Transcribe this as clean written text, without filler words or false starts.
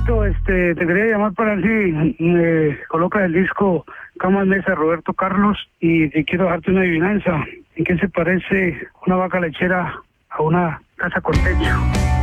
Roberto, te quería llamar para ver si colocas el disco Camas Mesa de Roberto Carlos y te quiero dejarte una adivinanza. ¿En qué se parece una vaca lechera a una casa con techo?